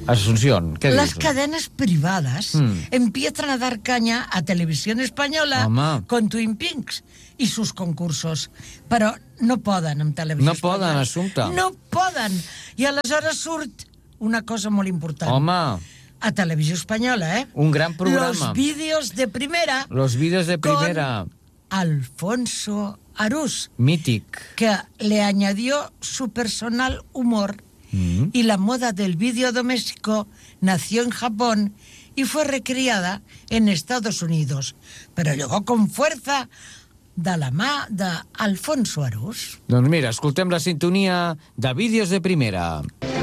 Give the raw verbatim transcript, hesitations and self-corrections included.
Asunción, ¿qué Las dices? cadenas privadas Mm. empiezan a dar caña a Televisión Española Home. con Twin Peaks i sus concursos. Però no poden amb Televisió No poden, Espanyola. Assumpta. No poden. I aleshores surt una cosa molt important. Home, A Televisió Espanyola, ¿eh? un gran programa. Los vídeos de primera Los vídeos de primera. con Alfonso Arús, Mític. que le añadió su personal humor. Mm. Y la moda del vídeo doméstico nació en Japón y fue recriada en Estados Unidos, pero llegó con fuerza de la mà d'Alfonso Arús. Doncs mira, escoltem la sintonia de vídeos de primera.